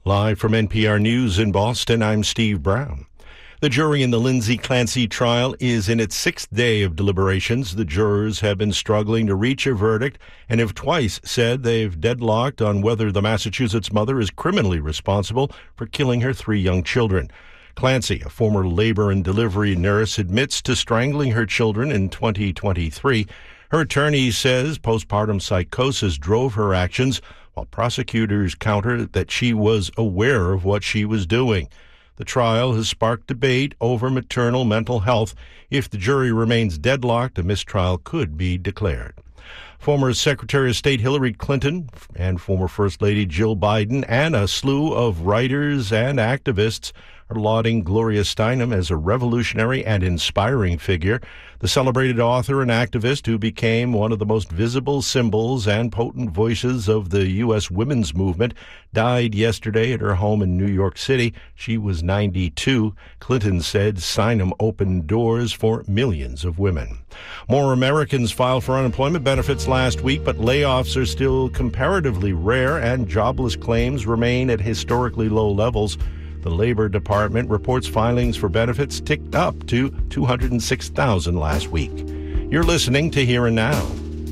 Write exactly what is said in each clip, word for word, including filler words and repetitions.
Live from N P R News in Boston, I'm Steve Brown. The jury in the Lindsay Clancy trial is in its sixth day of deliberations. The jurors have been struggling to reach a verdict and have twice said they've deadlocked on whether the Massachusetts mother is criminally responsible for killing her three young children. Clancy, a former labor and delivery nurse, admits to strangling her children in twenty twenty-three. Her attorney says postpartum psychosis drove her actions, while prosecutors counter that she was aware of what she was doing. The trial has sparked debate over maternal mental health. If the jury remains deadlocked, a mistrial could be declared. Former Secretary of State Hillary Clinton and former First Lady Jill Biden and a slew of writers and activists are lauding Gloria Steinem as a revolutionary and inspiring figure. The celebrated author and activist who became one of the most visible symbols and potent voices of the U S women's movement died yesterday at her home in New York City. She was ninety-two. Clinton said Steinem opened doors for millions of women. More Americans filed for unemployment benefits last week, but layoffs are still comparatively rare and jobless claims remain at historically low levels. The Labor Department reports filings for benefits ticked up to two hundred six thousand last week. You're listening to Here and Now.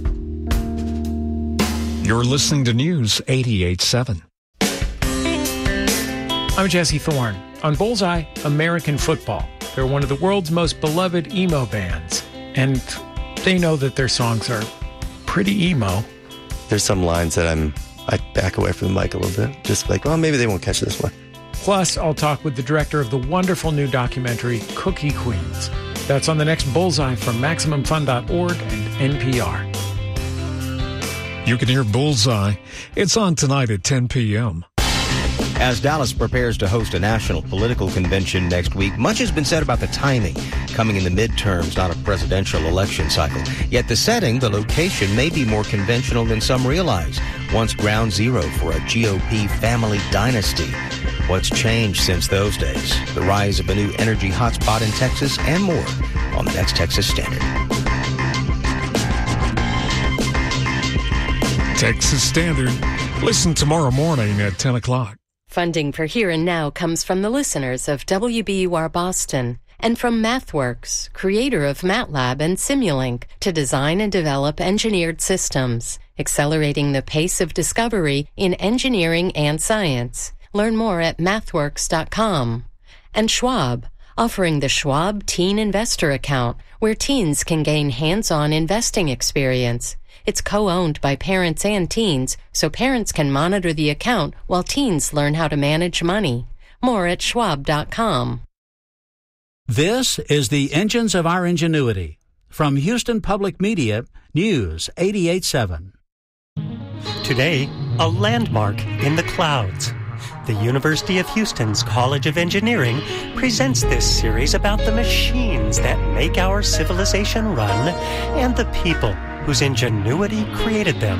You're listening to News eighty-eight seven. I'm Jesse Thorne. On Bullseye, American football. They're one of the world's most beloved emo bands, and they know that their songs are pretty emo. There's some lines that I'm I back away from the mic a little bit, just like, well, maybe they won't catch this one. Plus, I'll talk with the director of the wonderful new documentary, Cookie Queens. That's on the next Bullseye from Maximum Fun dot org and N P R. You can hear Bullseye. It's on tonight at ten p.m. As Dallas prepares to host a national political convention next week, much has been said about the timing, coming in the midterms, not a presidential election cycle. Yet the setting, the location, may be more conventional than some realize. Once ground zero for a G O P family dynasty. What's changed since those days? The rise of a new energy hotspot in Texas and more on the next Texas Standard. Texas Standard. Listen tomorrow morning at ten o'clock. Funding for Here and Now comes from the listeners of W B U R Boston and from MathWorks, creator of MATLAB and Simulink, to design and develop engineered systems, accelerating the pace of discovery in engineering and science. Learn more at mathworks dot com. And Schwab, offering the Schwab Teen Investor Account, where teens can gain hands-on investing experience. It's co-owned by parents and teens, so parents can monitor the account while teens learn how to manage money. More at schwab dot com. This is the Engines of Our Ingenuity. From Houston Public Media, News eighty-eight seven. Today, a landmark in the clouds. The University of Houston's College of Engineering presents this series about the machines that make our civilization run and the people whose ingenuity created them.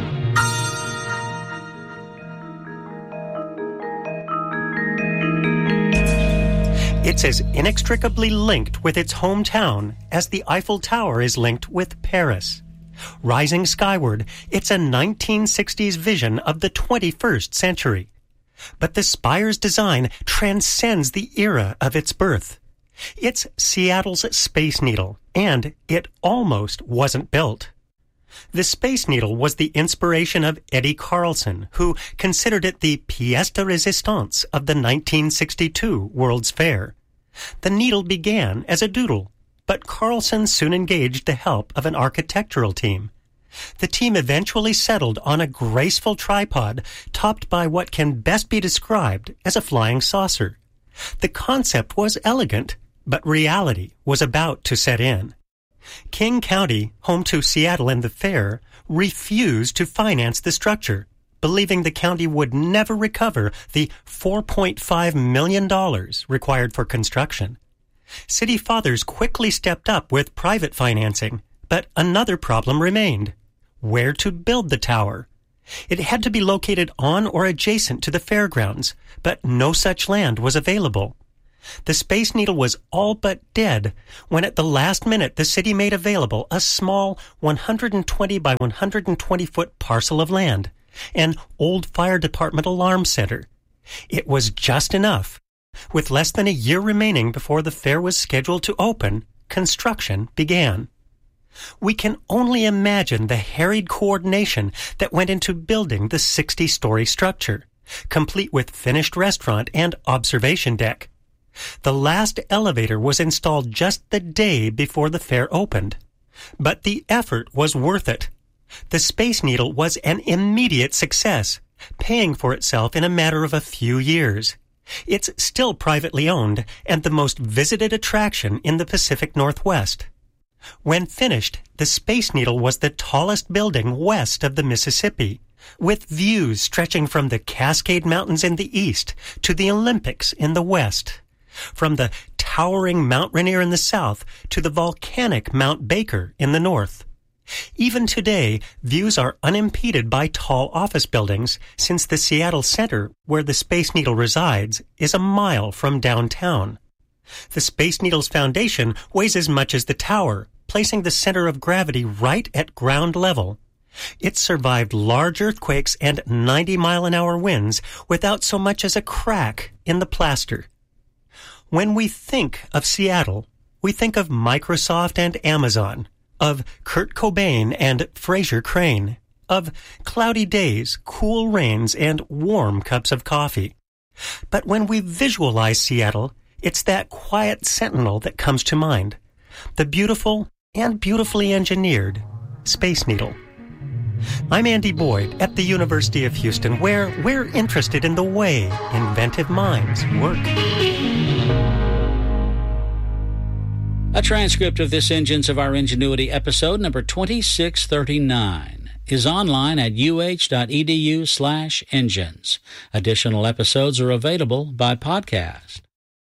It's as inextricably linked with its hometown as the Eiffel Tower is linked with Paris. Rising skyward, it's a nineteen sixties vision of the twenty-first century. But the spire's design transcends the era of its birth. It's Seattle's Space Needle, and it almost wasn't built. The Space Needle was the inspiration of Eddie Carlson, who considered it the pièce de résistance of the nineteen sixty-two World's Fair. The needle began as a doodle, but Carlson soon engaged the help of an architectural team. The team eventually settled on a graceful tripod topped by what can best be described as a flying saucer. The concept was elegant, but reality was about to set in. King County, home to Seattle and the Fair, refused to finance the structure, believing the county would never recover the four point five million dollars required for construction. City fathers quickly stepped up with private financing, but another problem remained. Where to build the tower? It had to be located on or adjacent to the fairgrounds, but no such land was available. The Space Needle was all but dead when at the last minute the city made available a small one hundred twenty by one hundred twenty foot parcel of land, an old fire department alarm center. It was just enough. With less than a year remaining before the fair was scheduled to open, construction began. We can only imagine the harried coordination that went into building the sixty-story structure, complete with finished restaurant and observation deck. The last elevator was installed just the day before the fair opened. But the effort was worth it. The Space Needle was an immediate success, paying for itself in a matter of a few years. It's still privately owned and the most visited attraction in the Pacific Northwest. When finished, the Space Needle was the tallest building west of the Mississippi, with views stretching from the Cascade Mountains in the east to the Olympics in the west, from the towering Mount Rainier in the south to the volcanic Mount Baker in the north. Even today, views are unimpeded by tall office buildings, since the Seattle Center, where the Space Needle resides, is a mile from downtown. The Space Needle's foundation weighs as much as the tower, placing the center of gravity right at ground level. It survived large earthquakes and ninety-mile-an-hour winds without so much as a crack in the plaster. When we think of Seattle, we think of Microsoft and Amazon, of Kurt Cobain and Fraser Crane, of cloudy days, cool rains, and warm cups of coffee. But when we visualize Seattle, it's that quiet sentinel that comes to mind, the beautiful and beautifully engineered Space Needle. I'm Andy Boyd at the University of Houston, where we're interested in the way inventive minds work. A transcript of this Engines of Our Ingenuity episode number twenty-six thirty-nine is online at uh.edu slash engines. Additional episodes are available by podcast.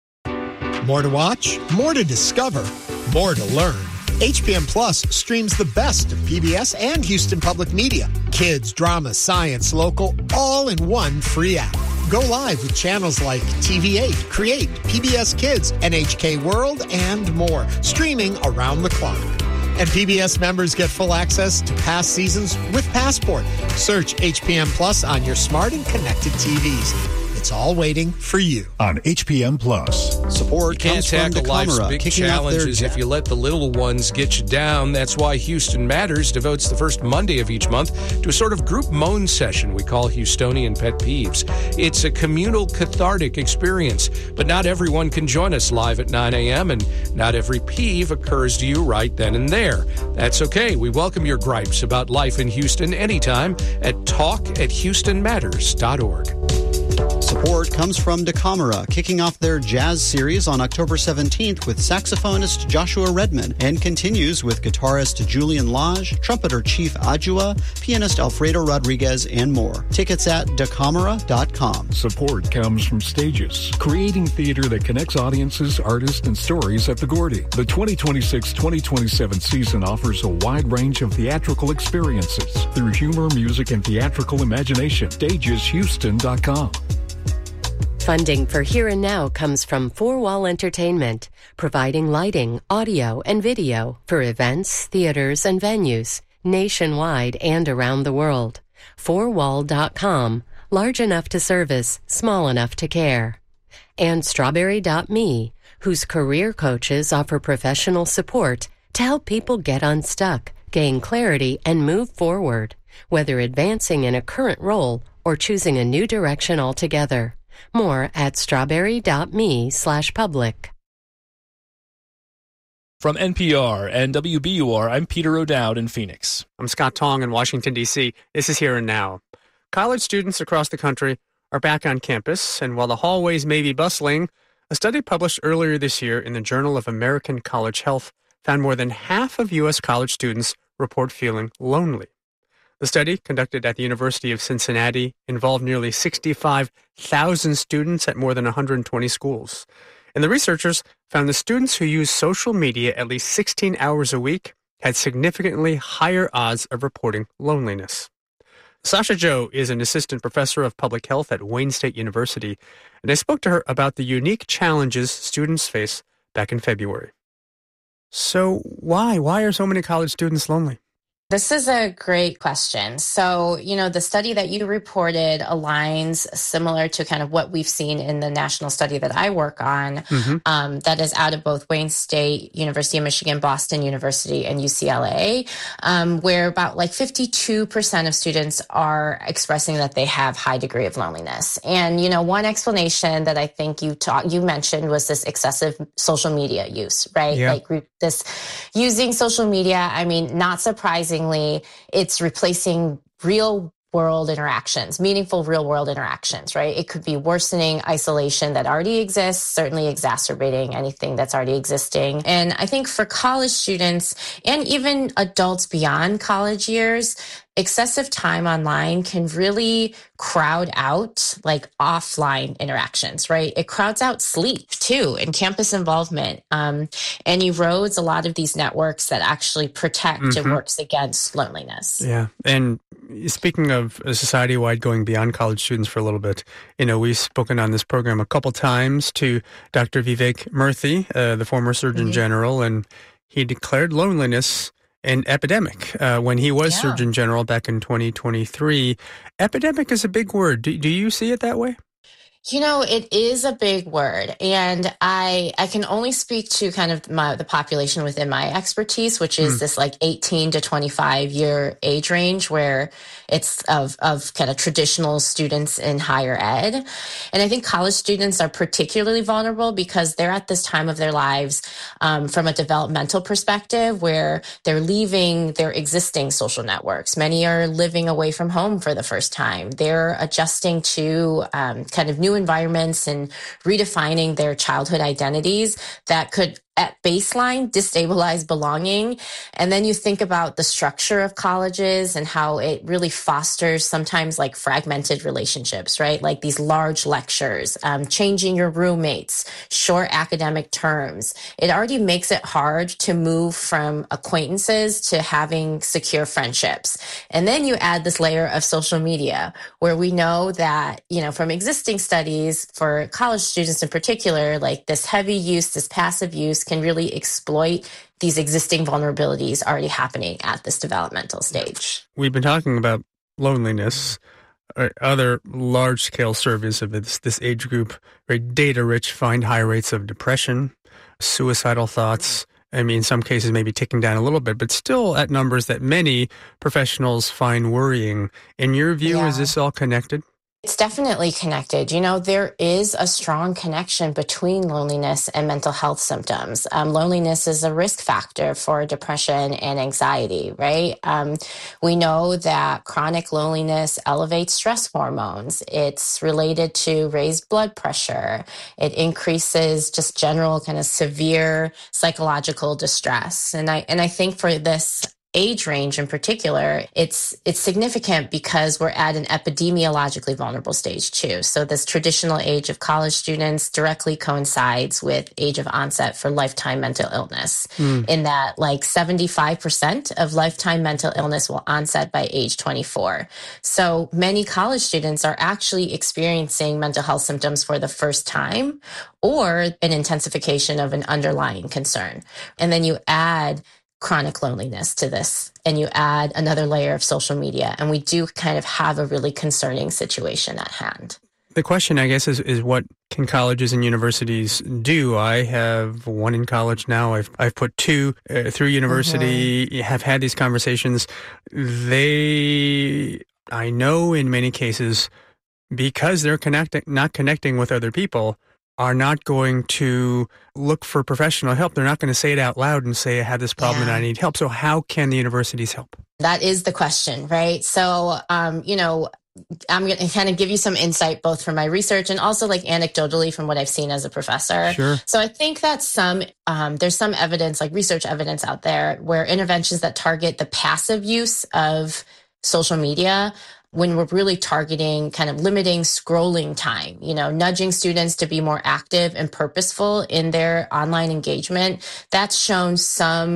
More to watch, more to discover, more to learn. H P M Plus streams the best of P B S and Houston Public Media. Kids, drama, science, local, all in one free app. Go live with channels like T V eight, Create, P B S Kids, N H K World, and more, streaming around the clock. And P B S members get full access to past seasons with Passport. Search H P M Plus on your smart and connected T Vs. It's all waiting for you on H P M Plus. Support you can't tackle life's big challenges if you let the little ones get you down. That's why Houston Matters devotes the first Monday of each month to a sort of group moan session we call Houstonian Pet Peeves. It's a communal, cathartic experience, but not everyone can join us live at nine a.m., and not every peeve occurs to you right then and there. That's okay. We welcome your gripes about life in Houston anytime at talk at houston matters dot org. Support comes from DeCamera, kicking off their jazz series on October seventeenth with saxophonist Joshua Redman, and continues with guitarist Julian Lage, trumpeter Chief Adjua, pianist Alfredo Rodriguez, and more. Tickets at decamera dot com. Support comes from Stages, creating theater that connects audiences, artists, and stories at the Gordy. The twenty twenty-six twenty twenty-seven season offers a wide range of theatrical experiences through humor, music, and theatrical imagination. stages houston dot com. Funding for Here and Now comes from Four Wall Entertainment, providing lighting, audio, and video for events, theaters, and venues nationwide and around the world. four wall dot com, large enough to service, small enough to care. And Strawberry dot me, whose career coaches offer professional support to help people get unstuck, gain clarity, and move forward, whether advancing in a current role or choosing a new direction altogether. More at strawberry dot me slash public. From N P R and W B U R, I'm Peter O'Dowd in Phoenix. I'm Scott Tong in Washington, D C This is Here and Now. College students across the country are back on campus, and while the hallways may be bustling, a study published earlier this year in the Journal of American College Health found more than half of U S college students report feeling lonely. The study, conducted at the University of Cincinnati, involved nearly sixty-five thousand students at more than one hundred twenty schools. And the researchers found the students who use social media at least sixteen hours a week had significantly higher odds of reporting loneliness. Sasha Joe is an assistant professor of public health at Wayne State University, and I spoke to her about the unique challenges students face back in February. So why? Why are so many college students lonely? This is a great question. So, you know, the study that you reported aligns similar to kind of what we've seen in the national study that I work on, mm-hmm. um, that is out of both Wayne State, University of Michigan, Boston University, and U C L A, um, where about like fifty-two percent of students are expressing that they have high degree of loneliness. And, you know, one explanation that I think you talk, you mentioned was this excessive social media use, right? Yeah. Like this using social media. I mean, not surprisingly, it's replacing real world interactions, meaningful real world interactions, right? It could be worsening isolation that already exists, certainly exacerbating anything that's already existing. And I think for college students and even adults beyond college years, excessive time online can really crowd out like offline interactions, right? It crowds out sleep too and campus involvement, um, and erodes a lot of these networks that actually protect mm-hmm. and works against loneliness. Yeah. And speaking of a society-wide going beyond college students for a little bit, you know, we've spoken on this program a couple times to Doctor Vivek Murthy, uh, the former Surgeon mm-hmm. General, and he declared loneliness an epidemic uh, when he was yeah. Surgeon General back in twenty twenty-three. Epidemic is a big word. Do, do you see it that way? You know, it is a big word, and I I can only speak to kind of my, the population within my expertise, which is mm. this like eighteen to twenty-five year age range where it's of, of kind of traditional students in higher ed. And I think college students are particularly vulnerable because they're at this time of their lives um, from a developmental perspective where they're leaving their existing social networks. Many are living away from home for the first time. They're adjusting to um, kind of new environments and redefining their childhood identities that could at baseline destabilize belonging. And then you think about the structure of colleges and how it really fosters sometimes like fragmented relationships, right? Like these large lectures, um, changing your roommates, short academic terms. It already makes it hard to move from acquaintances to having secure friendships. And then you add this layer of social media where we know that, you know, from existing studies for college students in particular, like this heavy use, this passive use can really exploit these existing vulnerabilities already happening at this developmental stage. We've been talking about loneliness. Other large-scale surveys of this, this age group, very data-rich, find high rates of depression, suicidal thoughts. I mean, in some cases maybe ticking down a little bit, but still at numbers that many professionals find worrying. In your view, yeah. is this all connected? It's definitely connected. You know, there is a strong connection between loneliness and mental health symptoms. Um, loneliness is a risk factor for depression and anxiety, right? Um, we know that chronic loneliness elevates stress hormones. It's related to raised blood pressure. It increases just general kind of severe psychological distress. And I, and I think for this age range in particular, it's it's significant because we're at an epidemiologically vulnerable stage too. So this traditional age of college students directly coincides with age of onset for lifetime mental illness, mm. in that like seventy-five percent of lifetime mental illness will onset by age twenty-four. So many college students are actually experiencing mental health symptoms for the first time or an intensification of an underlying concern. And then you add chronic loneliness to this, and you add another layer of social media, and we do kind of have a really concerning situation at hand. The question, I guess, is, is what can colleges and universities do? I have one in college now. I've I've put two uh, through university, mm-hmm. have had these conversations. They, I know in many cases, because they're connecting, not connecting with other people, are not going to look for professional help. They're not going to say it out loud and say, I had this problem yeah. and I need help. So how can the universities help? That is the question, right? So, um, you know, I'm going to kind of give you some insight both from my research and also like anecdotally from what I've seen as a professor. Sure. So I think that some um, there's some evidence, like research evidence out there where interventions that target the passive use of social media, when we're really targeting kind of limiting scrolling time, you know, nudging students to be more active and purposeful in their online engagement, that's shown some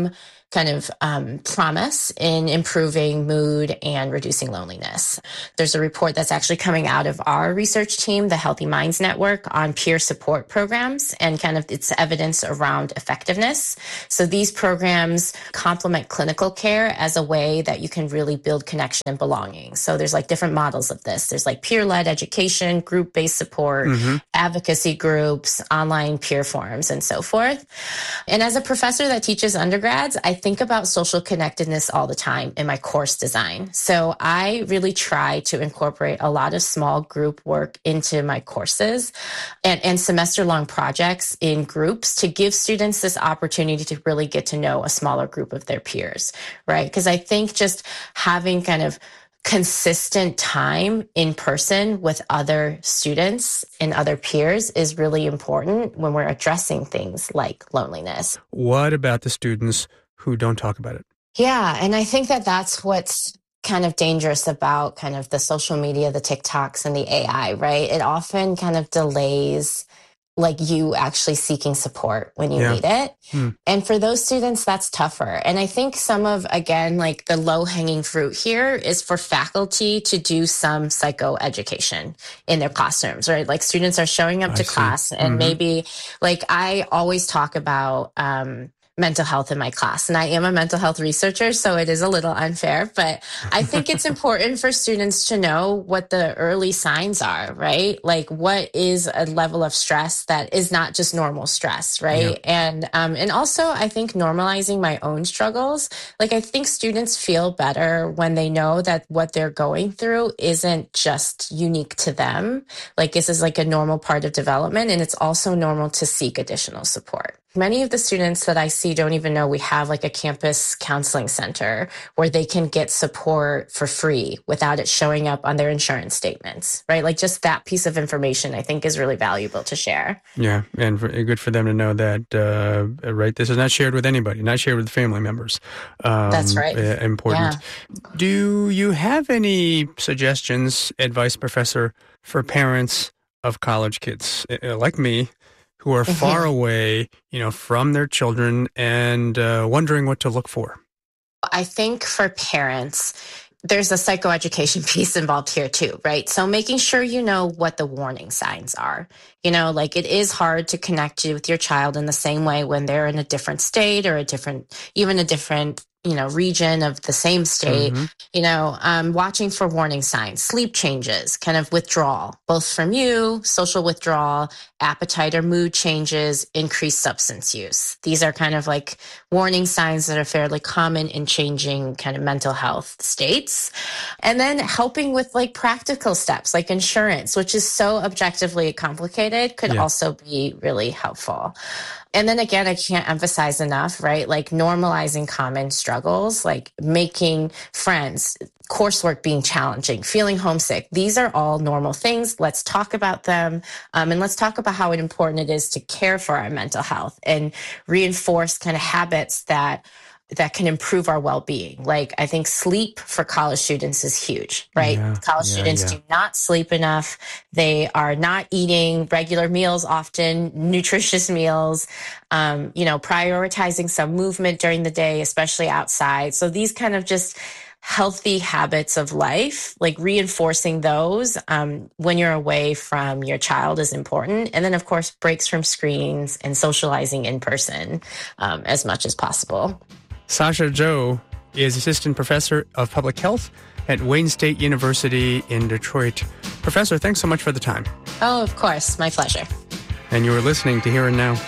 kind of um, promise in improving mood and reducing loneliness. There's a report that's actually coming out of our research team, the Healthy Minds Network, on peer support programs and kind of its evidence around effectiveness. So these programs complement clinical care as a way that you can really build connection and belonging. So there's like different models of this. There's like peer-led education, group-based support, mm-hmm. advocacy groups, online peer forums, and so forth. And as a professor that teaches undergrads, I think about social connectedness all the time in my course design. So I really try to incorporate a lot of small group work into my courses and, and semester-long projects in groups to give students this opportunity to really get to know a smaller group of their peers, right? Because I think just having kind of consistent time in person with other students and other peers is really important when we're addressing things like loneliness. What about the students who don't talk about it? Yeah, and I think that that's what's kind of dangerous about kind of the social media, the TikToks and the A I, right? It often kind of delays like you actually seeking support when you yeah. need it. Hmm. And for those students, that's tougher. And I think some of, again, like the low hanging fruit here is for faculty to do some psychoeducation in their classrooms, right? Like students are showing up I to see. class and mm-hmm. maybe like I always talk about, um, mental health in my class. And I am a mental health researcher, so it is a little unfair, but I think it's important for students to know what the early signs are, right? Like what is a level of stress that is not just normal stress, right? Yeah. And, um, and also I think normalizing my own struggles, like I think students feel better when they know that what they're going through isn't just unique to them. Like this is like a normal part of development, and it's also normal to seek additional support. Many of the students that I see don't even know we have like a campus counseling center where they can get support for free without it showing up on their insurance statements, right? Like just that piece of information I think is really valuable to share. Yeah, and for, good for them to know that, uh, right? This is not shared with anybody, not shared with family members. Um, That's right. Uh, important. Yeah. Do you have any suggestions, advice, Professor, for parents of college kids uh, like me, who are far mm-hmm. away, you know, from their children and uh, wondering what to look for? I think for parents, there's a psychoeducation piece involved here too, right? So making sure you know what the warning signs are. You know, like it is hard to connect with your child in the same way when they're in a different state or a different, even a different you know, region of the same state, mm-hmm. you know, um, watching for warning signs, sleep changes, kind of withdrawal, both from you, social withdrawal, appetite or mood changes, increased substance use. These are kind of like warning signs that are fairly common in changing kind of mental health states. And then helping with like practical steps like insurance, which is so objectively complicated, could yeah. also be really helpful. And then again, I can't emphasize enough, right? Like normalizing common struggles, like making friends, coursework being challenging, feeling homesick. These are all normal things. Let's talk about them. Um, and let's talk about how important it is to care for our mental health and reinforce kind of habits that that can improve our well-being. Like I think sleep for college students is huge, right? Yeah, college yeah, students yeah. do not sleep enough. They are not eating regular meals often, nutritious meals, um, you know, prioritizing some movement during the day, especially outside. So these kind of just healthy habits of life, like reinforcing those um, when you're away from your child is important. And then, of course, breaks from screens and socializing in person um, as much as possible. Sasha Zhou is Assistant Professor of Public Health at Wayne State University in Detroit. Professor, thanks so much for the time. Oh, of course. My pleasure. And you are listening to Here and Now.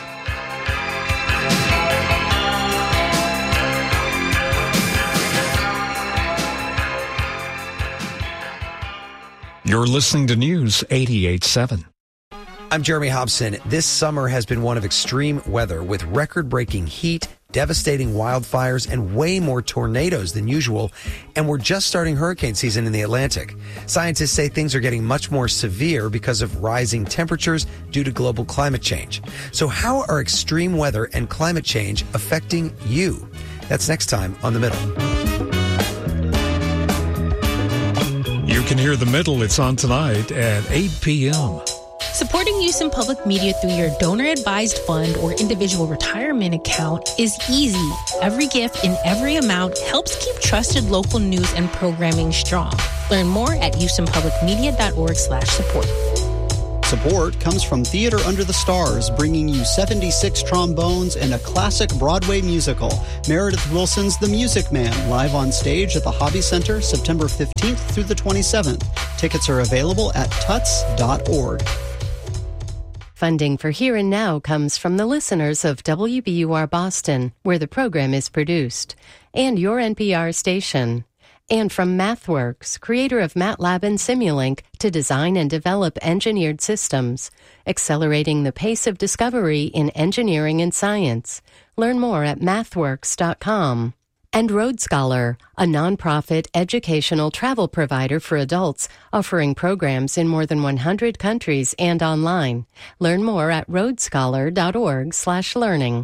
You're listening to News eighty-eight point seven. I'm Jeremy Hobson. This summer has been one of extreme weather with record-breaking heat, devastating wildfires, and way more tornadoes than usual. And we're just starting hurricane season in the Atlantic. Scientists say things are getting much more severe because of rising temperatures due to global climate change. So how are extreme weather and climate change affecting you? That's next time on The Middle. You can hear The Middle. It's on tonight at eight p.m. Supporting Houston Public Media through your donor-advised fund or individual retirement account is easy. Every gift in every amount helps keep trusted local news and programming strong. Learn more at houstonpublicmedia.org slash support. Support comes from Theater Under the Stars, bringing you seventy-six trombones and a classic Broadway musical. Meredith Wilson's The Music Man, live on stage at the Hobby Center September fifteenth through the twenty-seventh. Tickets are available at tuts dot org. Funding for Here and Now comes from the listeners of W B U R Boston, where the program is produced, and your N P R station. And from MathWorks, creator of MATLAB and Simulink, to design and develop engineered systems, accelerating the pace of discovery in engineering and science. Learn more at mathworks dot com. And Road Scholar, a nonprofit educational travel provider for adults, offering programs in more than one hundred countries and online. Learn more at roadscholar.org slash learning.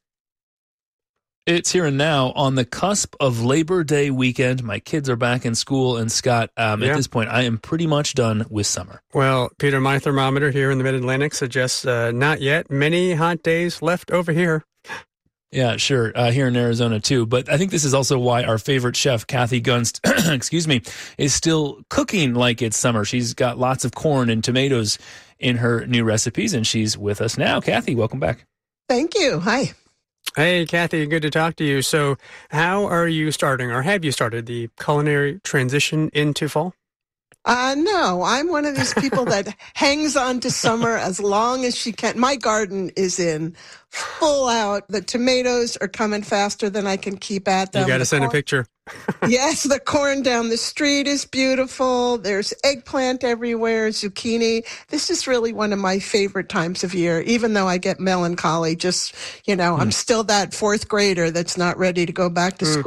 It's Here and Now on the cusp of Labor Day weekend. My kids are back in school, and Scott, um, yeah. at this point, I am pretty much done with summer. Well, Peter, my thermometer here in the Mid-Atlantic suggests uh, not yet. Many hot days left over here. Yeah, sure, uh, here in Arizona too. But I think this is also why our favorite chef, Kathy Gunst, excuse me, is still cooking like it's summer. She's got lots of corn and tomatoes in her new recipes, and she's with us now. Kathy, welcome back. Thank you. Hi. Hey, Kathy, good to talk to you. So how are you starting, or have you started, the culinary transition into fall? Uh, no, I'm one of these people that hangs on to summer as long as she can. My garden is in full out. The tomatoes are coming faster than I can keep at them. You got to the send corn, a picture. Yes, the corn down the street is beautiful. There's eggplant everywhere, zucchini. This is really one of my favorite times of year, even though I get melancholy. Just, you know, mm. I'm still that fourth grader that's not ready to go back to mm.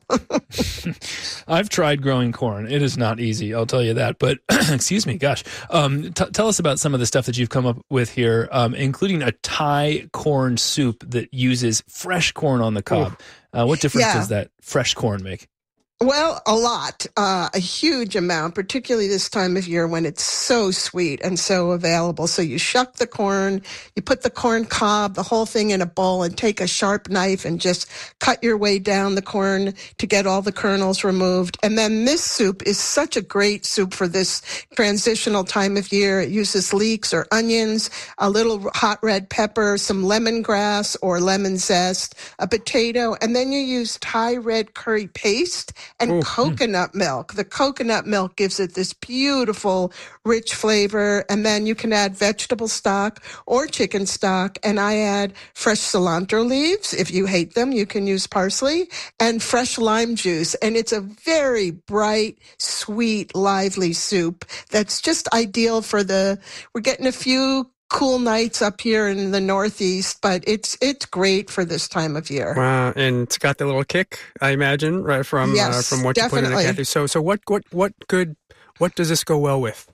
school. I've tried growing corn. It is not easy, I'll tell you that. But, excuse me, gosh. Um, t- tell us about some of the stuff that you've come up with here, um, including a Thai corn soup that uses fresh corn on the cob. Uh, what difference yeah. does that fresh corn make? Well, a lot, uh, a huge amount, particularly this time of year when it's so sweet and so available. So you shuck the corn, you put the corn cob, the whole thing in a bowl, and take a sharp knife and just cut your way down the corn to get all the kernels removed. And then this soup is such a great soup for this transitional time of year. It uses leeks or onions, a little hot red pepper, some lemongrass or lemon zest, a potato, and then you use Thai red curry paste and Ooh. coconut milk. The coconut milk gives it this beautiful, rich flavor. And then you can add vegetable stock or chicken stock. And I add fresh cilantro leaves. If you hate them, you can use parsley and fresh lime juice. And it's a very bright, sweet, lively soup that's just ideal for the, we're getting a few cool nights up here in the Northeast, but it's it's great for this time of year. Wow, and it's got the little kick, I imagine, right from yes, uh, from what definitely. you put in it, Kathy. So, so what what what good what does this go well with?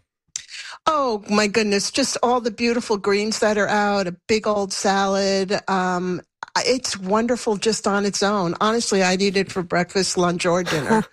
Oh my goodness, just all the beautiful greens that are out, a big old salad. Um, it's wonderful just on its own. Honestly, I'd eat it for breakfast, lunch, or dinner.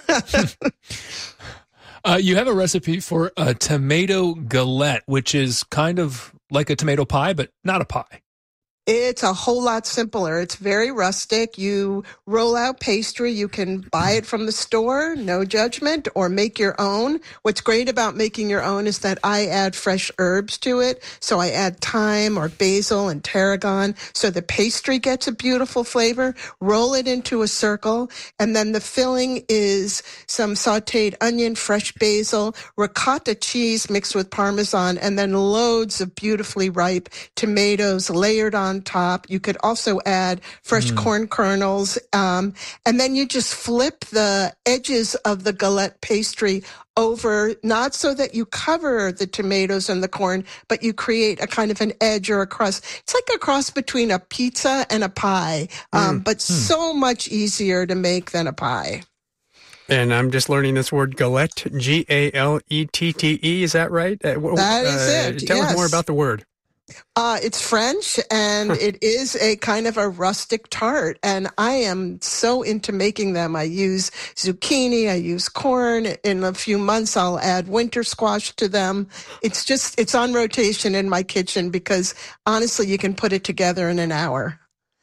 Uh, you have a recipe for a tomato galette, which is kind of like a tomato pie, but not a pie. It's a whole lot simpler. It's very rustic. You roll out pastry. You can buy it from the store, no judgment, or make your own. What's great about making your own is that I add fresh herbs to it. So I add thyme or basil and tarragon. So the pastry gets a beautiful flavor. Roll it into a circle. And then the filling is some sauteed onion, fresh basil, ricotta cheese mixed with Parmesan, and then loads of beautifully ripe tomatoes layered on top. You could also add fresh mm. corn kernels. Um, and then you just flip the edges of the galette pastry over, not so that you cover the tomatoes and the corn, but you create a kind of an edge or a crust. It's like a cross between a pizza and a pie, um, mm. but mm. so much easier to make than a pie. And I'm just learning this word galette, G A L E T T E. Is that right? Uh, that is uh, it. Tell yes. us more about the word. Uh, it's French, and it is a kind of a rustic tart, and I am so into making them. I use zucchini, I use corn. In a few months, I'll add winter squash to them. It's just, it's on rotation in my kitchen because, honestly, you can put it together in an hour.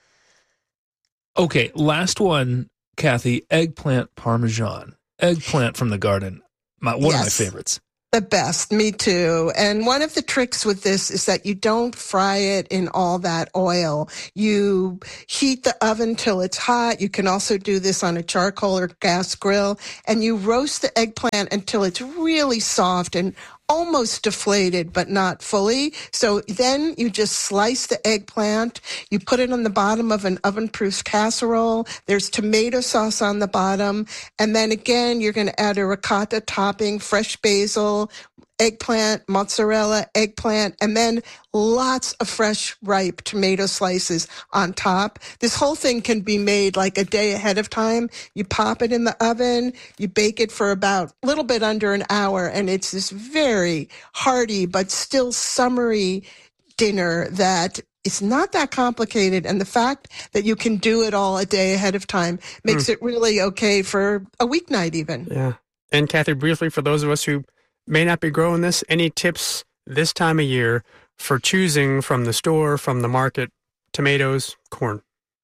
Okay, last one, Kathy, eggplant parmesan. Eggplant from the garden, my, one yes. of my favorites. The best, me too. And one of the tricks with this is that you don't fry it in all that oil. You heat the oven till it's hot. You can also do this on a charcoal or gas grill. And you roast the eggplant until it's really soft and almost deflated, but not fully. So then you just slice the eggplant. You put it on the bottom of an oven-proof casserole. There's tomato sauce on the bottom. And then again, you're going to add a ricotta topping, fresh basil, eggplant, mozzarella, eggplant, and then lots of fresh, ripe tomato slices on top. This whole thing can be made like a day ahead of time. You pop it in the oven, you bake it for about a little bit under an hour, and it's this very hearty but still summery dinner that it's not that complicated. And the fact that you can do it all a day ahead of time makes mm. it really okay for a weeknight even. Yeah. And Kathy, briefly, for those of us who may not be growing this, any tips this time of year for choosing from the store, from the market, tomatoes, corn?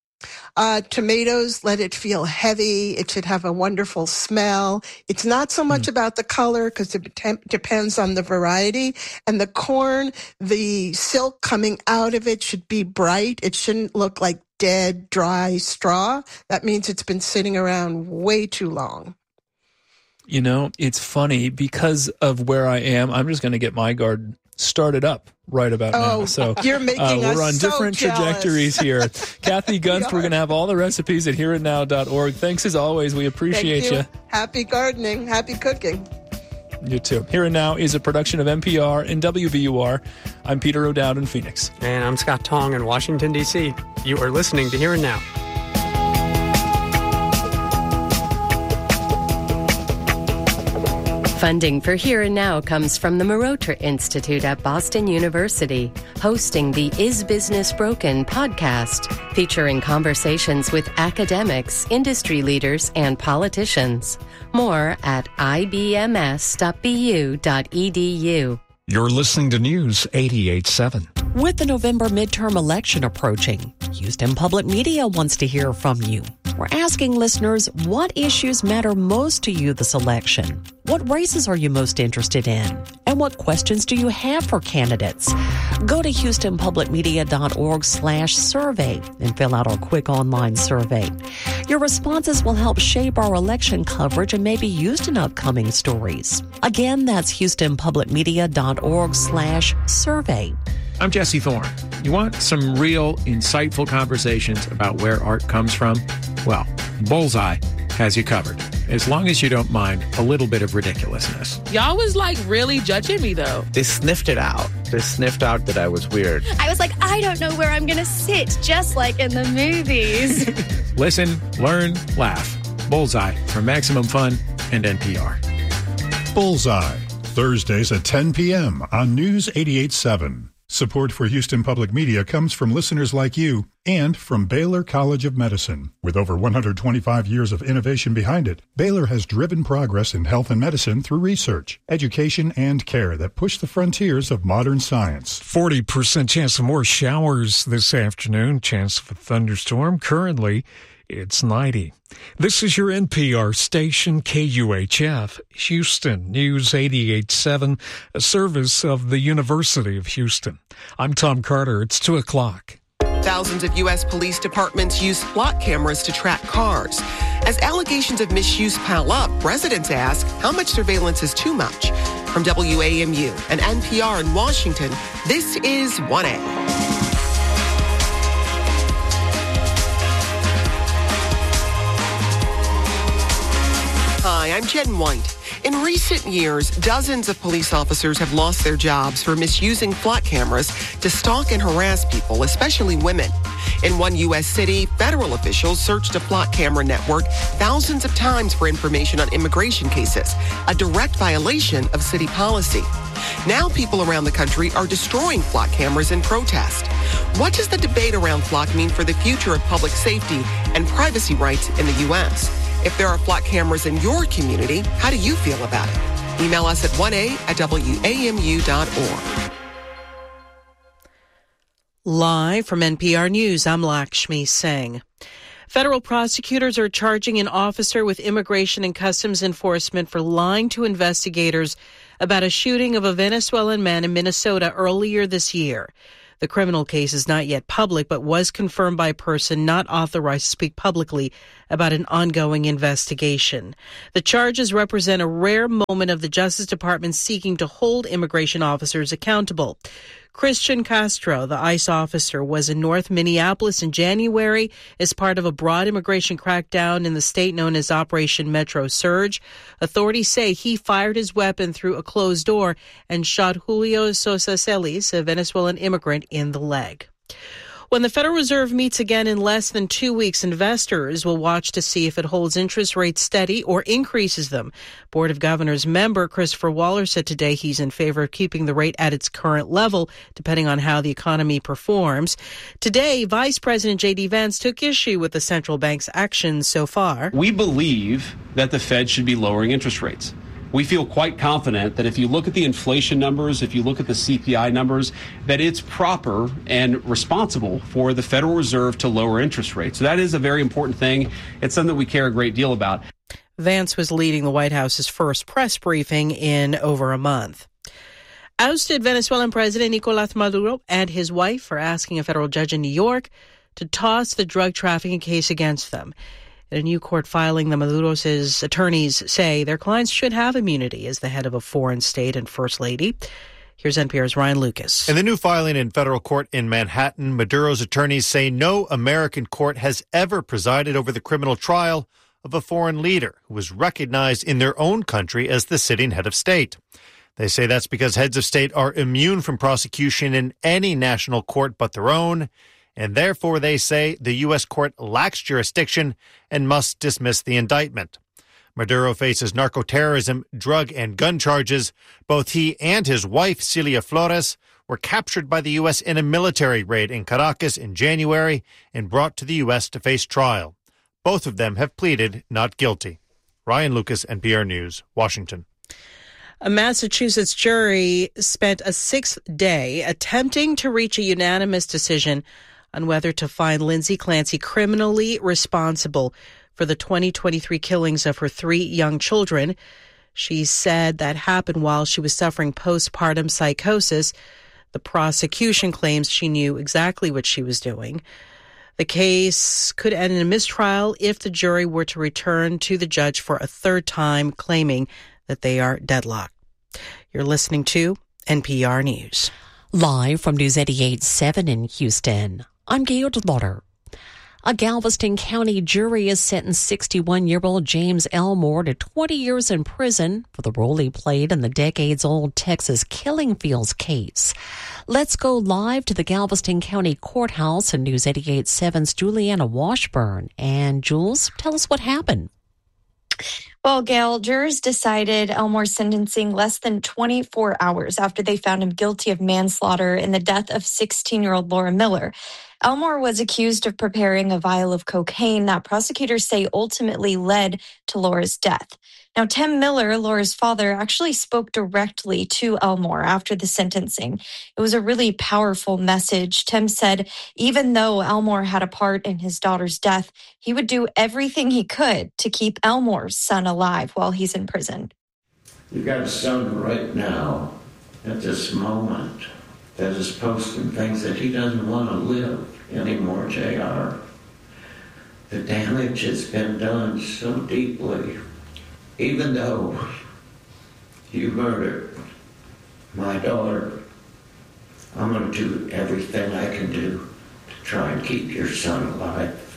Uh, tomatoes, let it feel heavy. It should have a wonderful smell. It's not so much mm. about the color because it de- depends on the variety. And the corn, the silk coming out of it should be bright. It shouldn't look like dead, dry straw. That means it's been sitting around way too long. You know, it's funny because of where I am. I'm just going to get my garden started up right about oh, now. So you're making uh, we're us on so different jealous. trajectories here. Kathy Gunst, we we're going to have all the recipes at here and now dot org. Thanks as always. We appreciate Thank you. you. Happy gardening. Happy cooking. You too. Here and Now is a production of N P R and W B U R. I'm Peter O'Dowd in Phoenix. And I'm Scott Tong in Washington, D C. You are listening to Here and Now. Funding for Here and Now comes from the Marotra Institute at Boston University, hosting the Is Business Broken podcast, featuring conversations with academics, industry leaders, and politicians. More at I B M S dot B U dot E D U. You're listening to News eighty-eight point seven. With the November midterm election approaching, Houston Public Media wants to hear from you. We're asking listeners, what issues matter most to you this election? What races are you most interested in? And what questions do you have for candidates? Go to houston public media dot org slash survey and fill out our quick online survey. Your responses will help shape our election coverage and may be used in upcoming stories. Again, that's houston public media dot org slash survey. I'm Jesse Thorne. You want some real, insightful conversations about where art comes from? Well, Bullseye has you covered, as long as you don't mind a little bit of ridiculousness. Y'all was like really judging me, though. They sniffed it out. They sniffed out that I was weird. I was like, I don't know where I'm going to sit, just like in the movies. Listen, learn, laugh. Bullseye from Maximum Fun and N P R. Bullseye, Thursdays at ten p.m. on News eighty-eight point seven. Support for Houston Public Media comes from listeners like you and from Baylor College of Medicine. With over one hundred twenty-five years of innovation behind it, Baylor has driven progress in health and medicine through research, education, and care that push the frontiers of modern science. forty percent chance of more showers this afternoon, chance of a thunderstorm. Currently, it's ninety. This is your N P R station, K U H F, Houston, News eighty-eight point seven, a service of the University of Houston. I'm Tom Carter. It's two o'clock. Thousands of U S police departments use flock cameras to track cars. As allegations of misuse pile up, residents ask how much surveillance is too much. From W A M U and N P R in Washington, this is one A. Hi, I'm Jen White. In recent years, dozens of police officers have lost their jobs for misusing flock cameras to stalk and harass people, especially women. In one U S city, federal officials searched a flock camera network thousands of times for information on immigration cases, a direct violation of city policy. Now people around the country are destroying flock cameras in protest. What does the debate around flock mean for the future of public safety and privacy rights in the U S? If there are flock cameras in your community, how do you feel about it? Email us at one a at w a m u dot org. Live from N P R News, I'm Lakshmi Singh. Federal prosecutors are charging an officer with Immigration and Customs Enforcement for lying to investigators about a shooting of a Venezuelan man in Minnesota earlier this year. The criminal case is not yet public, but was confirmed by a person not authorized to speak publicly about an ongoing investigation. The charges represent a rare moment of the Justice Department seeking to hold immigration officers accountable. Christian Castro, the ICE officer, was in North Minneapolis in January as part of a broad immigration crackdown in the state known as Operation Metro Surge. Authorities say he fired his weapon through a closed door and shot Julio Sosa Celis, a Venezuelan immigrant, in the leg. When the Federal Reserve meets again in less than two weeks, investors will watch to see if it holds interest rates steady or increases them. Board of Governors member Christopher Waller said today he's in favor of keeping the rate at its current level, depending on how the economy performs. Today, Vice President J D Vance took issue with the central bank's actions so far. We believe that the Fed should be lowering interest rates. We feel quite confident that if you look at the inflation numbers, if you look at the C P I numbers, that it's proper and responsible for the Federal Reserve to lower interest rates. So that is a very important thing. It's something that we care a great deal about. Vance was leading the White House's first press briefing in over a month. Ousted Venezuelan President Nicolás Maduro and his wife are asking a federal judge in New York to toss the drug trafficking case against them. In a new court filing, the Maduro's attorneys say their clients should have immunity as the head of a foreign state and first lady. Here's N P R's Ryan Lucas. In the new filing in federal court in Manhattan, Maduro's attorneys say no American court has ever presided over the criminal trial of a foreign leader who was recognized in their own country as the sitting head of state. They say that's because heads of state are immune from prosecution in any national court but their own, and therefore they say the U S court lacks jurisdiction and must dismiss the indictment. Maduro faces narco-terrorism, drug and gun charges. Both he and his wife, Celia Flores, were captured by the U S in a military raid in Caracas in January and brought to the U S to face trial. Both of them have pleaded not guilty. Ryan Lucas, N P R News, Washington. A Massachusetts jury spent a sixth day attempting to reach a unanimous decision on whether to find Lindsay Clancy criminally responsible for the twenty twenty-three killings of her three young children. She said that happened while she was suffering postpartum psychosis. The prosecution claims she knew exactly what she was doing. The case could end in a mistrial if the jury were to return to the judge for a third time, claiming that they are deadlocked. You're listening to N P R News. Live from News eighty-eight point seven in Houston, I'm Gail DeLauder. A Galveston County jury has sentenced sixty-one-year-old James Elmore to twenty years in prison for the role he played in the decades-old Texas Killing Fields case. Let's go live to the Galveston County Courthouse and News eighty-eight point seven's Juliana Washburn. And Jules, tell us what happened. Well, Gail, jurors decided Elmore's sentencing less than twenty-four hours after they found him guilty of manslaughter in the death of sixteen-year-old Laura Miller. Elmore was accused of preparing a vial of cocaine that prosecutors say ultimately led to Laura's death. Now, Tim Miller, Laura's father, actually spoke directly to Elmore after the sentencing. It was a really powerful message. Tim said, even though Elmore had a part in his daughter's death, he would do everything he could to keep Elmore's son alive while he's in prison. You got a son right now, at this moment, that is posting things that he doesn't want to live anymore, J R. The damage has been done so deeply. Even though you murdered my daughter, I'm going to do everything I can do to try and keep your son alive.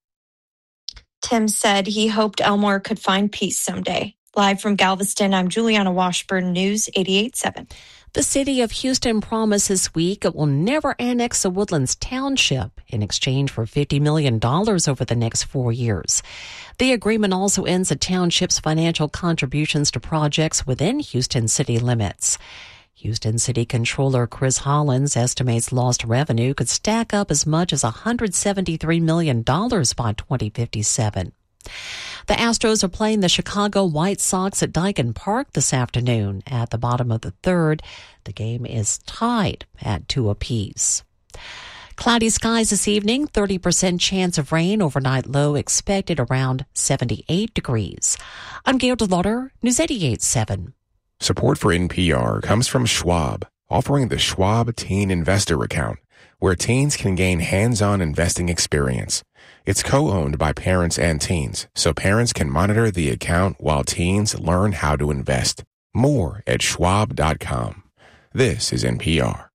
Tim said he hoped Elmore could find peace someday. Live from Galveston, I'm Juliana Washburn, News eighty-eight point seven. The city of Houston promised this week it will never annex the Woodlands Township in exchange for fifty million dollars over the next four years. The agreement also ends the township's financial contributions to projects within Houston city limits. Houston City Controller Chris Hollins estimates lost revenue could stack up as much as one hundred seventy-three million dollars by twenty fifty-seven. The Astros are playing the Chicago White Sox at Dyken Park this afternoon. At the bottom of the third, the game is tied at two apiece. Cloudy skies this evening, thirty percent chance of rain, overnight low expected around seventy-eight degrees. I'm Gail DeLauder, News eighty-eight seven. Support for N P R comes from Schwab, offering the Schwab Teen Investor Account, where teens can gain hands-on investing experience. It's co-owned by parents and teens, so parents can monitor the account while teens learn how to invest. More at schwab dot com. This is N P R.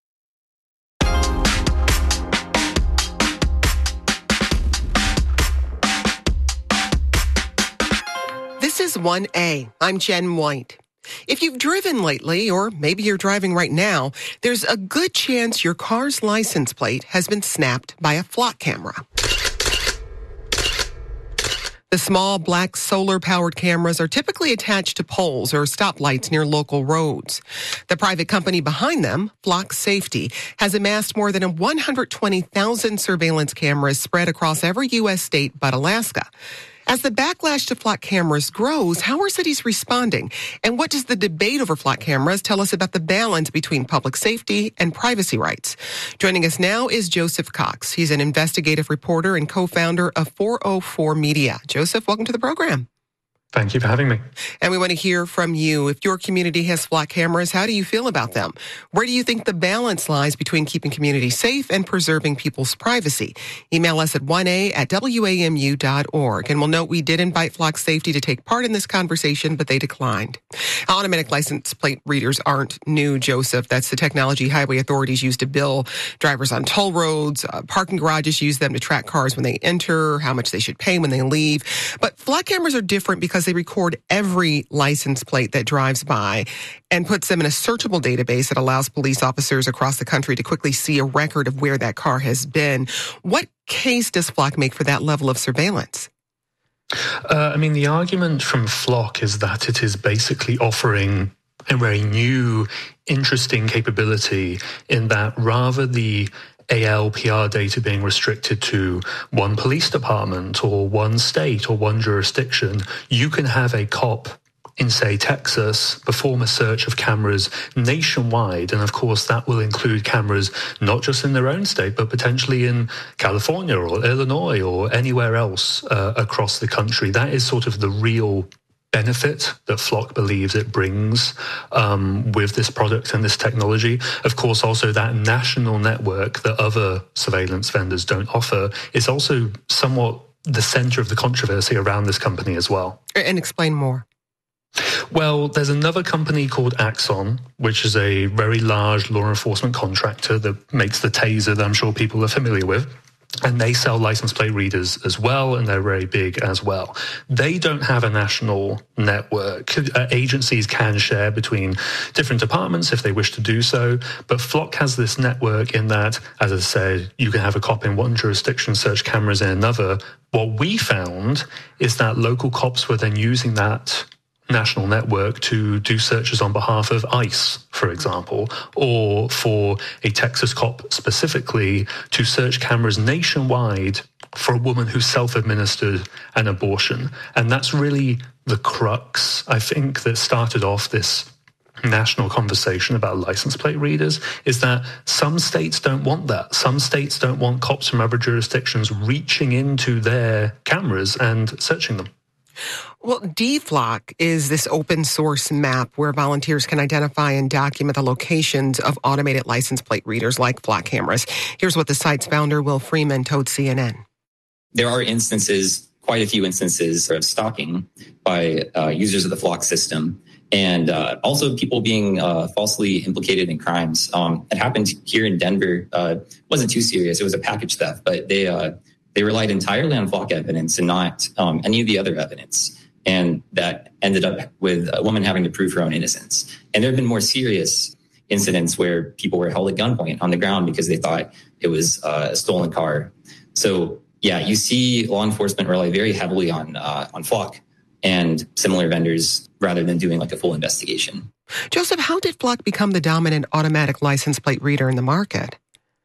This is one A. I'm Jen White. If you've driven lately, or maybe you're driving right now, there's a good chance your car's license plate has been snapped by a flock camera. The small black solar-powered cameras are typically attached to poles or stoplights near local roads. The private company behind them, Flock Safety, has amassed more than one hundred twenty thousand surveillance cameras spread across every U S state but Alaska. As the backlash to flock cameras grows, how are cities responding? And what does the debate over flock cameras tell us about the balance between public safety and privacy rights? Joining us now is Joseph Cox. He's an investigative reporter and co-founder of four oh four Media. Joseph, welcome to the program. Thank you for having me. And we want to hear from you. If your community has flock cameras, how do you feel about them? Where do you think the balance lies between keeping communities safe and preserving people's privacy? Email us at one a at w a m u dot org. And we'll note we did invite Flock Safety to take part in this conversation, but they declined. Automatic license plate readers aren't new, Joseph. That's the technology highway authorities use to bill drivers on toll roads. Uh, parking garages use them to track cars when they enter, how much they should pay when they leave. But flock cameras are different because they record every license plate that drives by and puts them in a searchable database that allows police officers across the country to quickly see a record of where that car has been. What case does Flock make for that level of surveillance? Uh, I mean, the argument from Flock is that it is basically offering a very new, interesting capability in that rather the A L P R data being restricted to one police department or one state or one jurisdiction, you can have a cop in, say, Texas, perform a search of cameras nationwide. And of course, that will include cameras not just in their own state, but potentially in California or Illinois or anywhere else uh, across the country. That is sort of the real benefit that Flock believes it brings um, with this product and this technology. Of course, also that national network that other surveillance vendors don't offer is also somewhat the center of the controversy around this company as well. And explain more. Well, there's another company called Axon, which is a very large law enforcement contractor that makes the taser that I'm sure people are familiar with. And they sell license plate readers as well, and they're very big as well. They don't have a national network. Uh, agencies can share between different departments if they wish to do so, but Flock has this network in that, as I said, you can have a cop in one jurisdiction, search cameras in another. What we found is that local cops were then using that national network to do searches on behalf of ICE, for example, or for a Texas cop specifically to search cameras nationwide for a woman who self-administered an abortion. And that's really the crux, I think, that started off this national conversation about license plate readers, is that some states don't want that. Some states don't want cops from other jurisdictions reaching into their cameras and searching them. Well, D Flock is this open source map where volunteers can identify and document the locations of automated license plate readers like Flock cameras. Here's what the site's founder, Will Freeman, told C N N. There are instances, quite a few instances of stalking by uh, users of the Flock system, and uh, also people being uh, falsely implicated in crimes. Um, it happened here in Denver. Uh, it wasn't too serious. It was a package theft, but they uh, they relied entirely on Flock evidence and not um, any of the other evidence. And that ended up with a woman having to prove her own innocence. And there have been more serious incidents where people were held at gunpoint on the ground because they thought it was uh, a stolen car. So, yeah, you see law enforcement rely very heavily on uh, on Flock and similar vendors rather than doing like a full investigation. Joseph, how did Flock become the dominant automatic license plate reader in the market?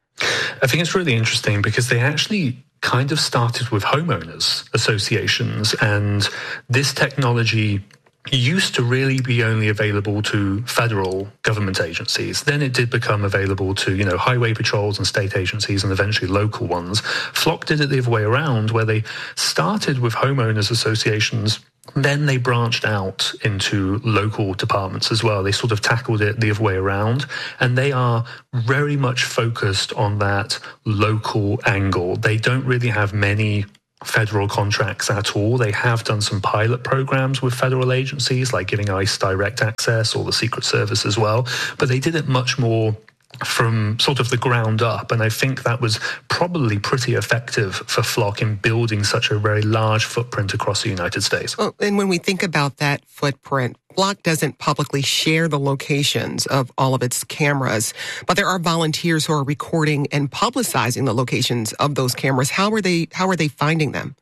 I think it's really interesting because they actually kind of started with homeowners associations, and this technology used to really be only available to federal government agencies. Then it did become available to, you know, highway patrols and state agencies and eventually local ones. Flock did it the other way around, where they started with homeowners associations. Then they branched out into local departments as well. They sort of tackled it the other way around, and they are very much focused on that local angle. They don't really have many federal contracts at all. They have done some pilot programs with federal agencies, like giving ICE direct access or the Secret Service as well, but they did it much more from sort of the ground up. And I think that was probably pretty effective for Flock in building such a very large footprint across the United States. Well, and when we think about that footprint, Flock doesn't publicly share the locations of all of its cameras, but there are volunteers who are recording and publicizing the locations of those cameras. How are they, how are they finding them?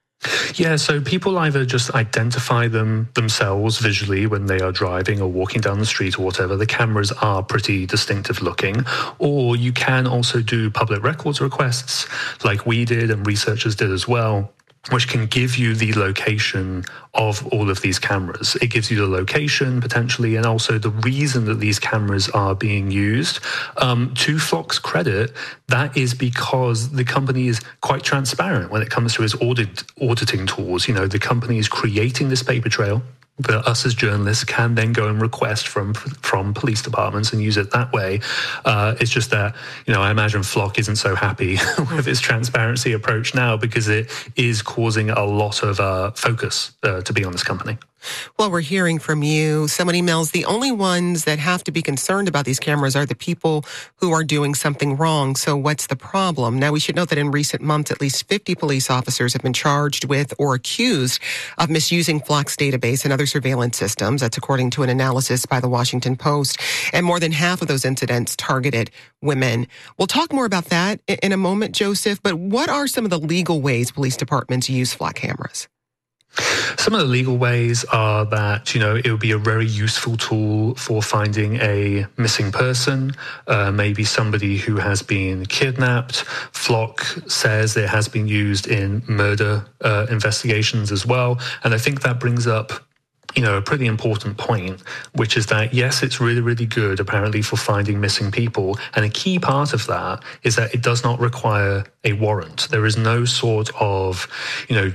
Yeah, so people either just identify them themselves visually when they are driving or walking down the street or whatever. The cameras are pretty distinctive looking. Or you can also do public records requests like we did and researchers did as well, which can give you the location of all of these cameras. It gives you the location potentially and also the reason that these cameras are being used. Um, to Flock's credit, that is because the company is quite transparent when it comes to its audit, auditing tools. You know, the company is creating this paper trail that us as journalists can then go and request from from police departments and use it that way. Uh, it's just that, you know, I imagine Flock isn't so happy with its transparency approach now because it is causing a lot of uh, focus uh, to be on this company. Well, we're hearing from you. Someone emails, the only ones that have to be concerned about these cameras are the people who are doing something wrong. So what's the problem? Now, we should note that in recent months, at least fifty police officers have been charged with or accused of misusing Flock's database and other surveillance systems. That's according to an analysis by the Washington Post. And more than half of those incidents targeted women. We'll talk more about that in a moment, Joseph. But what are some of the legal ways police departments use Flock cameras? Some of the legal ways are that, you know, it would be a very useful tool for finding a missing person, uh, maybe somebody who has been kidnapped. Flock says it has been used in murder uh, investigations as well. And I think that brings up, you know, a pretty important point, which is that, yes, it's really, really good, apparently, for finding missing people. And a key part of that is that it does not require a warrant. There is no sort of, you know,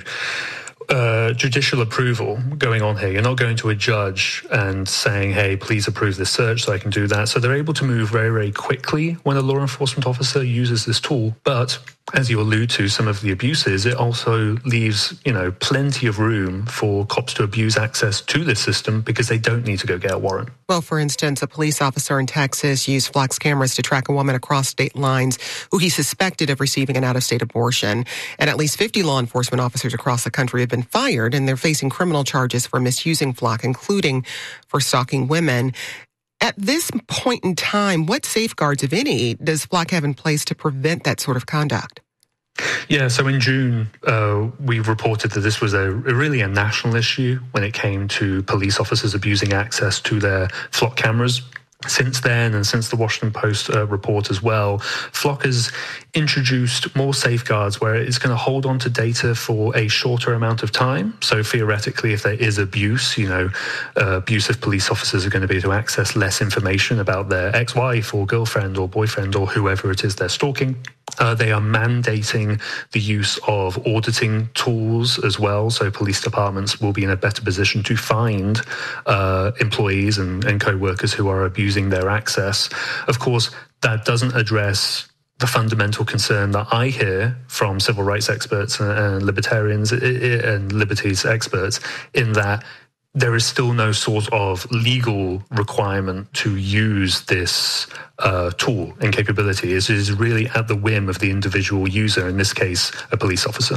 Uh, judicial approval going on here. You're not going to a judge and saying, hey, please approve this search so I can do that. So they're able to move very, very quickly when a law enforcement officer uses this tool. But as you allude to some of the abuses, it also leaves, you know, plenty of room for cops to abuse access to this system because they don't need to go get a warrant. Well, for instance, a police officer in Texas used Flock's cameras to track a woman across state lines who he suspected of receiving an out-of-state abortion. And at least fifty law enforcement officers across the country have been fired, and they're facing criminal charges for misusing Flock, including for stalking women. At this point in time, what safeguards, if any, does Flock have in place to prevent that sort of conduct? Yeah, so in June, uh, we reported that this was a, a really a national issue when it came to police officers abusing access to their Flock cameras. Since then, and since the Washington Post uh, report as well, Flock has introduced more safeguards where it's going to hold on to data for a shorter amount of time. So theoretically, if there is abuse, you know, uh, abusive police officers are going to be able to access less information about their ex-wife or girlfriend or boyfriend or whoever it is they're stalking. Uh, they are mandating the use of auditing tools as well, so police departments will be in a better position to find uh, employees and, and co-workers who are abusing their access. Of course, that doesn't address the fundamental concern that I hear from civil rights experts and, and libertarians and liberties experts in that there is still no sort of legal requirement to use this uh, tool and capability. It is really at the whim of the individual user, in this case, a police officer.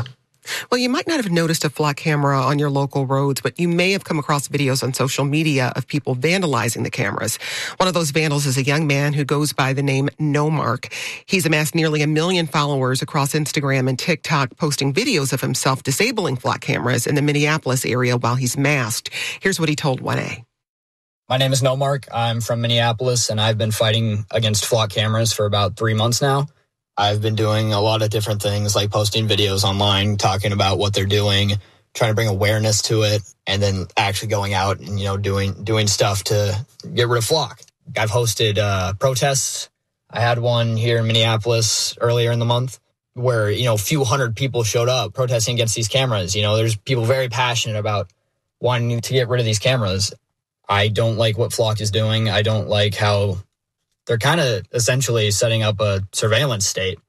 Well, you might not have noticed a flock camera on your local roads, but you may have come across videos on social media of people vandalizing the cameras. One of those vandals is a young man who goes by the name No Mark. He's amassed nearly a million followers across Instagram and TikTok, posting videos of himself disabling flock cameras in the Minneapolis area while he's masked. Here's what he told one A. My name is No Mark. I'm from Minneapolis, and I've been fighting against flock cameras for about three months now. I've been doing a lot of different things, like posting videos online, talking about what they're doing, trying to bring awareness to it, and then actually going out and, you know, doing doing stuff to get rid of flock. I've hosted uh, protests. I had one here in Minneapolis earlier in the month where, you know, a few hundred people showed up protesting against these cameras. You know, there's people very passionate about wanting to get rid of these cameras. I don't like what Flock is doing. I don't like how they're kind of essentially setting up a surveillance state.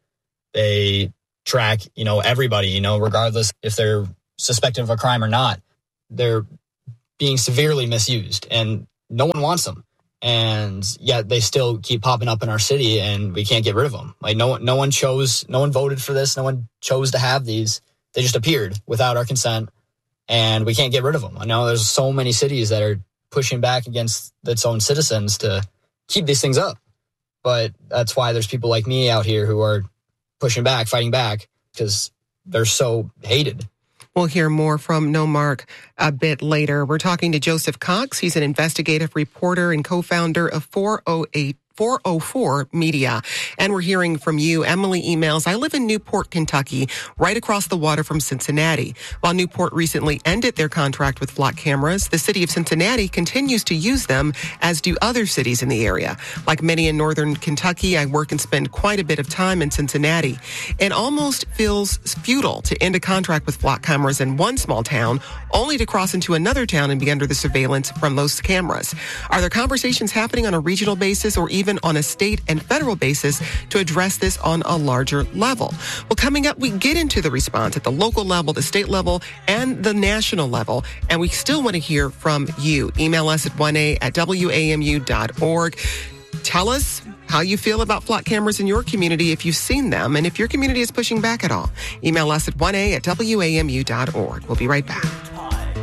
They track, you know, everybody, you know, regardless if they're suspected of a crime or not. They're being severely misused, and no one wants them. And yet they still keep popping up in our city, and we can't get rid of them. Like no one, no one chose, no one voted for this. No one chose to have these. They just appeared without our consent, and we can't get rid of them. I know there's so many cities that are pushing back against its own citizens to keep these things up. But that's why there's people like me out here who are pushing back, fighting back, because they're so hated. We'll hear more from No Mark a bit later. We're talking to Joseph Cox. He's an investigative reporter and co-founder of four oh eight four oh four Media. And we're hearing from you. Emily emails, I live in Newport, Kentucky, right across the water from Cincinnati. While Newport recently ended their contract with flock cameras, the city of Cincinnati continues to use them, as do other cities in the area. Like many in northern Kentucky, I work and spend quite a bit of time in Cincinnati. It almost feels futile to end a contract with flock cameras in one small town, only to cross into another town and be under the surveillance from those cameras. Are there conversations happening on a regional basis or even on a state and federal basis to address this on a larger level? Well, coming up, we get into the response at the local level, the state level, and the national level. And we still want to hear from you. Email us at one a at w a m u dot org. Tell us how you feel about flock cameras in your community, if you've seen them, and if your community is pushing back at all. Email us at one a at w a m u dot org. We'll be right back.